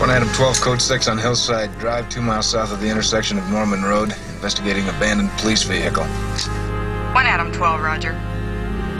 1 Adam 12, Code 6 on Hillside Drive, 2 miles south of the intersection of Norman Road, investigating abandoned police vehicle. 1 Adam 12, Roger.